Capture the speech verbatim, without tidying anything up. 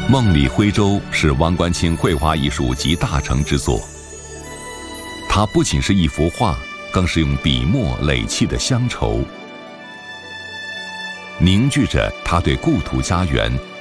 《梦里徽州》是汪官清绘画艺术集大成之作。它不仅是一幅画，更是用笔墨垒砌的乡愁，凝聚着他对故土家园